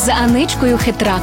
з Аничкою Хитрак.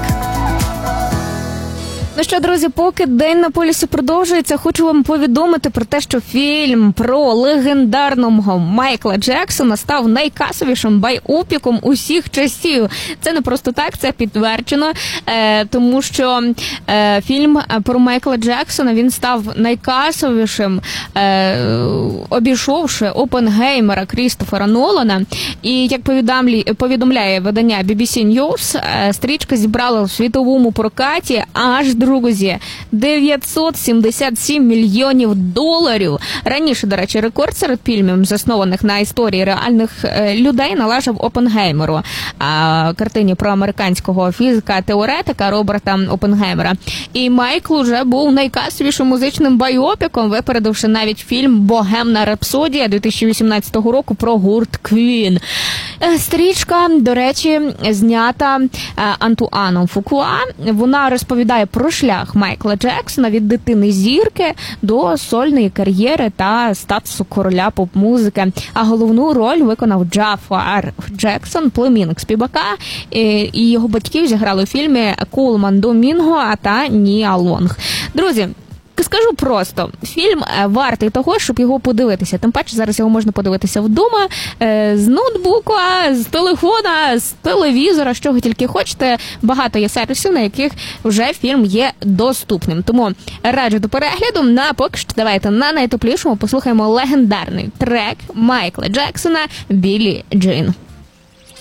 Ну що, друзі, поки День на полюсі продовжується, хочу вам повідомити про те, що фільм про легендарного Майкла Джексона став найкасовішим байопіком усіх часів. Це не просто так, це підтверджено, тому що фільм про Майкла Джексона, він став найкасовішим, обійшовши Опенгеймера Крістофера Нолана. І, як повідомляє видання BBC News, стрічка зібрала в світовому прокаті аж, друзі, $977 мільйонів. Раніше, до речі, рекорд серед фільмів, заснованих на історії реальних людей, належав Опенгеймеру, картині про американського фізика-теоретика Роберта Опенгеймера. І Майкл вже був найкасовішим музичним байопіком, випередивши навіть фільм «Богемна рапсодія» 2018 року про гурт Квін. Стрічка, до речі, знята Антуаном Фукуа. Вона розповідає про шлях Майкла Джексона від дитини зірки до сольної кар'єри та статусу короля поп-музики. А головну роль виконав Джафар Джексон, племінник співака, і його батьків зіграли у фільмі Колман Домінго та Ніа Лонг. Друзі, скажу просто, фільм вартий того, щоб його подивитися. Тим паче, зараз його можна подивитися вдома, з ноутбука, з телефона, з телевізора, з чого тільки хочете. Багато є сервісів, на яких вже фільм є доступним. Тому раджу до перегляду. Поки що давайте на найтоплішому послухаємо легендарний трек Майкла Джексона «Біллі Джин».